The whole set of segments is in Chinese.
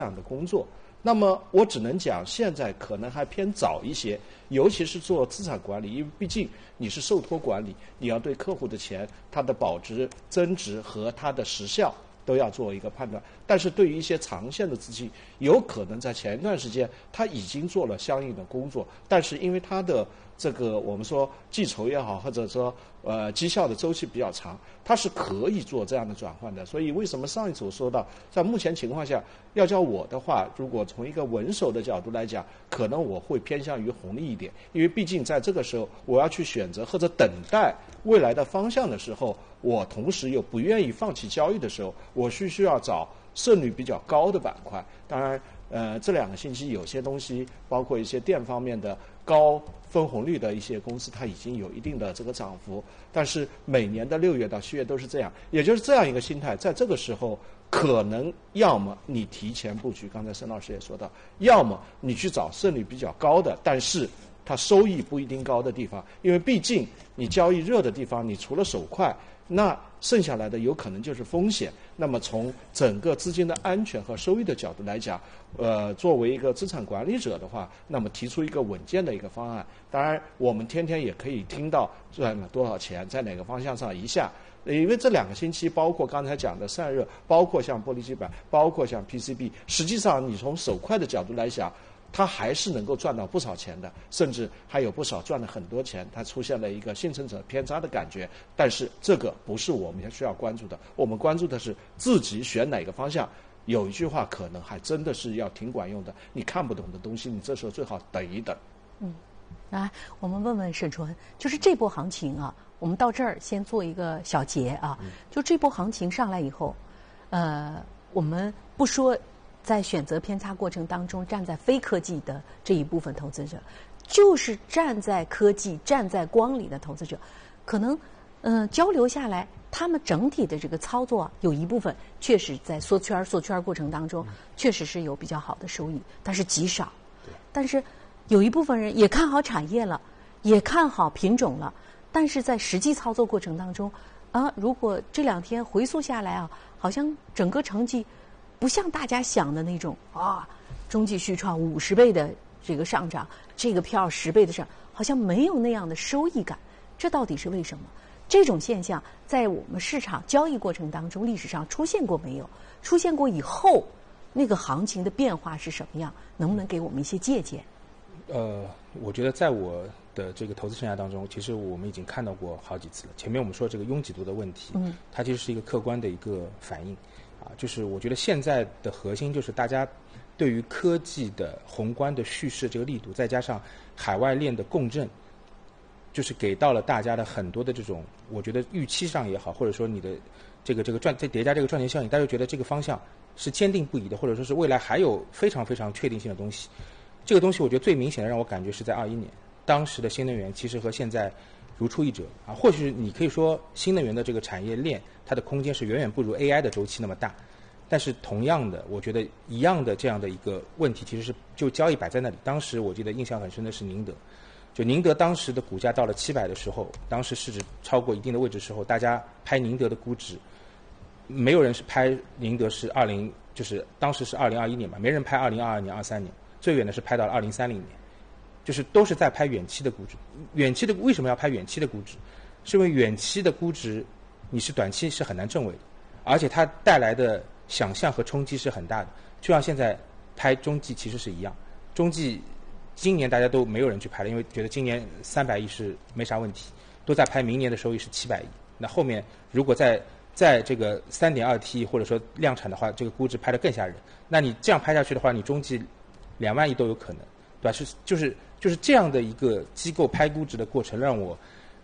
样的工作。那么我只能讲，现在可能还偏早一些，尤其是做资产管理，因为毕竟你是受托管理，你要对客户的钱、它的保值、增值和它的时效都要做一个判断。但是对于一些长线的资金，有可能在前一段时间它已经做了相应的工作，但是因为它的这个我们说计酬也好，或者说绩效的周期比较长，它是可以做这样的转换的。所以为什么上一次我说到，在目前情况下，要叫我的话，如果从一个稳守的角度来讲，可能我会偏向于红利一点，因为毕竟在这个时候我要去选择或者等待未来的方向的时候，我同时又不愿意放弃交易的时候，我需要找胜率比较高的板块。当然这2个星期有些东西，包括一些电方面的高分红率的一些公司，它已经有一定的这个涨幅，但是每年的6月到7月都是这样，也就是这样一个心态，在这个时候可能要么你提前布局，刚才沈老师也说到，要么你去找胜率比较高的，但是它收益不一定高的地方，因为毕竟你交易热的地方，你除了手快，那剩下来的有可能就是风险。那么从整个资金的安全和收益的角度来讲，作为一个资产管理者的话，那么提出一个稳健的一个方案。当然，我们天天也可以听到赚了多少钱，在哪个方向上一下。因为这2个星期，包括刚才讲的散热，包括像玻璃基板，包括像 PCB， 实际上你从手快的角度来讲，它还是能够赚到不少钱的，甚至还有不少赚了很多钱，它出现了一个幸存者偏差的感觉。但是这个不是我们需要关注的，我们关注的是自己选哪个方向。有一句话可能还真的是要挺管用的，你看不懂的东西，你这时候最好等一等。 来，我们问问沈纯，就是这波行情啊，我们到这儿先做一个小结啊。就这波行情上来以后，我们不说在选择偏差过程当中站在非科技的这一部分投资者，就是站在科技、站在光里的投资者，可能交流下来，他们整体的这个操作有一部分确实在缩圈过程当中，确实是有比较好的收益，但是极少。但是有一部分人也看好产业了，也看好品种了，但是在实际操作过程当中如果这2天回溯下来好像整个成绩不像大家想的那种中继续创50倍的这个上涨，这个票10倍的上涨，好像没有那样的收益感。这到底是为什么？这种现象在我们市场交易过程当中历史上出现过没有？出现过以后那个行情的变化是什么样？能不能给我们一些借鉴？ 我觉得在我的这个投资生涯当中，其实我们已经看到过好几次了。前面我们说这个拥挤度的问题，它其实是一个客观的一个反应就是我觉得现在的核心就是大家对于科技的宏观的叙事这个力度，再加上海外链的共振，就是给到了大家的很多的这种，我觉得预期上也好，或者说你的这个再叠加这个赚钱效应，大家就觉得这个方向是坚定不移的，或者说是未来还有非常非常确定性的东西。这个东西我觉得最明显的让我感觉是在21年，当时的新能源其实和现在如出一辙或许你可以说新能源的这个产业链它的空间是远远不如 AI 的周期那么大，但是同样的我觉得一样的这样的一个问题其实是就交易摆在那里。当时我记得印象很深的是宁德，就宁德当时的股价到了700的时候，当时市值超过一定的位置的时候，大家拍宁德的估值，没有人是拍宁德是就是当时是2021年嘛，没人拍2022年23年，最远的是拍到了2030年，就是都是在拍远期的估值。远期的为什么要拍远期的估值？是因为远期的估值你是短期是很难证伪的，而且它带来的想象和冲击是很大的。就像现在拍中继其实是一样，中继今年大家都没有人去拍了，因为觉得今年300亿是没啥问题，都在拍明年的收益是700亿。那后面如果在这个3.2T 或者说量产的话，这个估值拍得更吓人。那你这样拍下去的话，你中继2万亿都有可能，对吧？就是这样的一个机构拍估值的过程，让我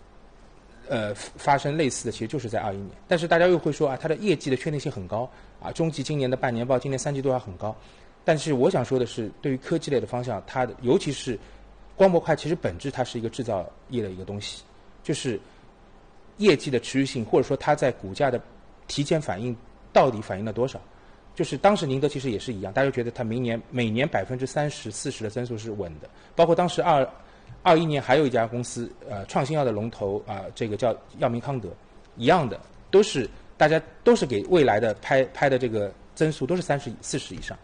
发生类似的，其实就是在21年。但是大家又会说它的业绩的确定性很高中继今年的半年报，今年3季度还很高。但是我想说的是，对于科技类的方向，它的尤其是光模块，其实本质它是一个制造业的一个东西，就是业绩的持续性，或者说它在股价的提前反应到底反映了多少。就是当时宁德其实也是一样，大家觉得它每年30%、40%的增速是稳的。包括当时21年还有一家公司创新药的龙头这个叫药明康德，一样的，大家都是给未来的拍的这个增速都是30%、40%以上。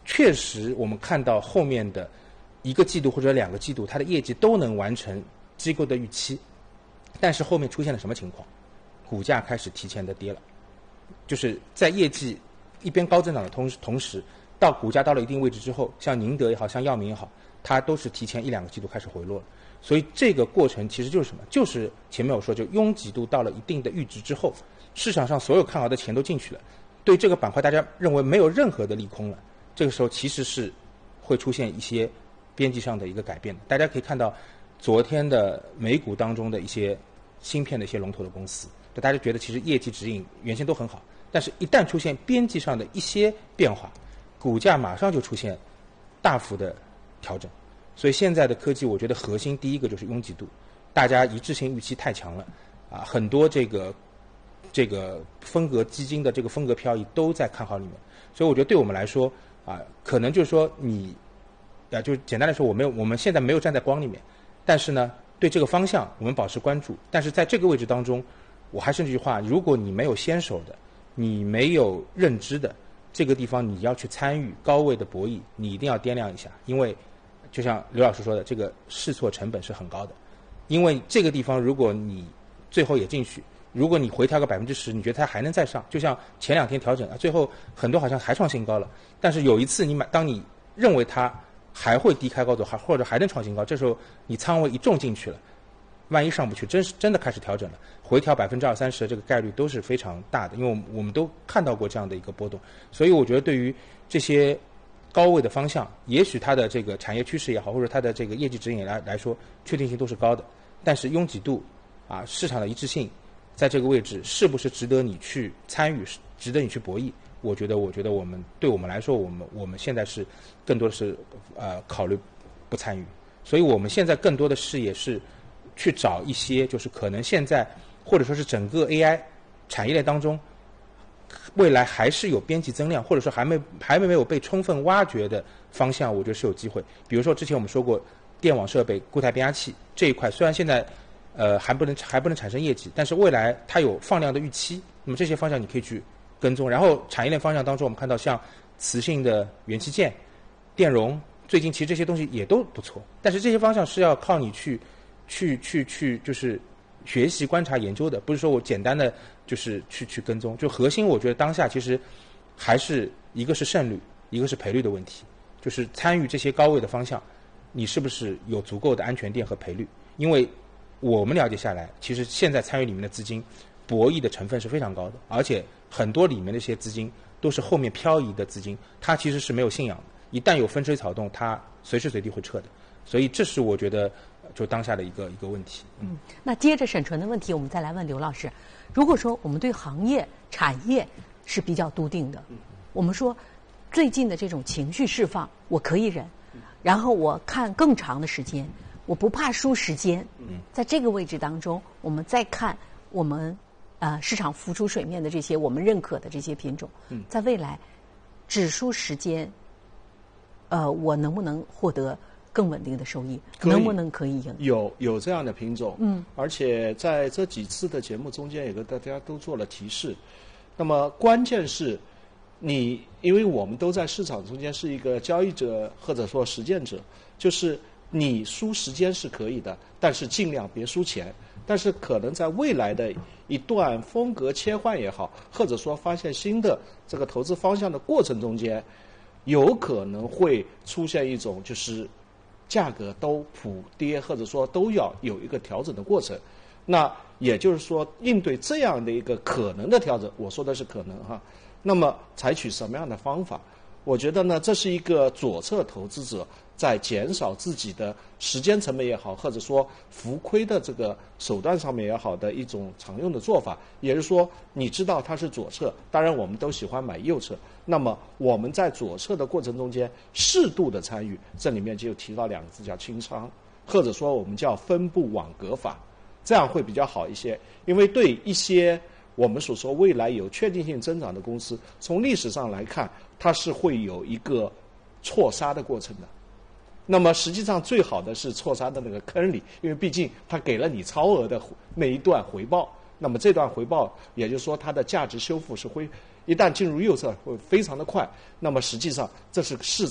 确实我们看到后面的1个季度或者2个季度，它的业绩都能完成机构的预期，但是后面出现了什么情况？股价开始提前的跌了，就是在业绩一边高增长的同时，到股价到了一定位置之后，像宁德也好，像药明也好，它都是提前1-2个季度开始回落了。所以这个过程其实就是什么？就是前面我说，就拥挤度到了一定的阈值之后，市场上所有看好的钱都进去了，对这个板块大家认为没有任何的利空了，这个时候其实是会出现一些边际上的一个改变的。大家可以看到昨天的美股当中的一些芯片的一些龙头的公司，大家觉得其实业绩指引原先都很好，但是一旦出现边际上的一些变化，股价马上就出现大幅的调整。所以现在的科技，我觉得核心第一个就是拥挤度，大家一致性预期太强了，很多这个风格基金的这个风格漂移都在看好里面。所以我觉得对我们来说可能就是说就简单来说，我们现在没有站在光里面，但是呢，对这个方向我们保持关注。但是在这个位置当中，我还是那句话，如果你没有先手的，你没有认知的，这个地方你要去参与高位的博弈，你一定要掂量一下，因为就像刘老师说的，这个试错成本是很高的。因为这个地方如果你最后也进去，如果你回调个10%，你觉得它还能再上，就像前2天调整最后很多好像还创新高了，但是有一次当你认为它还会低开高走，或者还能创新高，这时候你仓位一重进去了，万一上不去，真的开始调整了，回调20%-30%的这个概率都是非常大的，因为我们都看到过这样的一个波动。所以我觉得对于这些高位的方向，也许它的这个产业趋势也好，或者它的这个业绩指引来说，确定性都是高的，但是拥挤度市场的一致性在这个位置是不是值得你去参与，值得你去博弈？我觉得对我们来说，我们现在是更多的是考虑不参与。所以我们现在更多的视野是去找一些就是可能现在或者说是整个 AI 产业链当中未来还是有边际增量，或者说还没有被充分挖掘的方向，我觉得是有机会。比如说之前我们说过电网设备、固态变压器这一块，虽然现在还不能产生业绩，但是未来它有放量的预期，那么这些方向你可以去跟踪。然后产业链方向当中，我们看到像磁性的元器件、电容，最近其实这些东西也都不错，但是这些方向是要靠你去就是学习、观察、研究的，不是说我简单的就是去跟踪。就核心，我觉得当下其实还是一个是胜率，一个是赔率的问题。就是参与这些高位的方向，你是不是有足够的安全垫和赔率？因为我们了解下来，其实现在参与里面的资金博弈的成分是非常高的，而且很多里面的一些资金都是后面漂移的资金，它其实是没有信仰的，一旦有风吹草动，它随时随地会撤的。所以这是我觉得就当下的一个问题。 那接着沈纯的问题，我们再来问刘老师。如果说我们对行业、产业是比较笃定的，我们说最近的这种情绪释放，我可以忍，然后我看更长的时间，我不怕输时间。在这个位置当中，我们再看我们市场浮出水面的这些我们认可的这些品种，在未来只输时间，我能不能获得更稳定的收益？能不能可以赢？ 有这样的品种，而且在这几次的节目中间，也跟大家都做了提示。那么关键是因为我们都在市场中间是一个交易者或者说实践者，就是你输时间是可以的，但是尽量别输钱。但是可能在未来的一段风格切换也好，或者说发现新的这个投资方向的过程中间，有可能会出现一种就是价格都普跌，或者说都要有一个调整的过程。那也就是说，应对这样的一个可能的调整，我说的是可能那么采取什么样的方法？我觉得呢，这是一个左侧投资者在减少自己的时间成本也好，或者说浮亏的这个手段上面也好的一种常用的做法。也就是说，你知道它是左侧，当然我们都喜欢买右侧，那么我们在左侧的过程中间适度的参与，这里面就提到2个字叫清仓，或者说我们叫分布网格法，这样会比较好一些。因为对一些我们所说未来有确定性增长的公司，从历史上来看，它是会有一个错杀的过程的。那么实际上最好的是错杀的那个坑里，因为毕竟它给了你超额的那一段回报，那么这段回报也就是说它的价值修复是会一旦进入右侧会非常的快。那么实际上这是市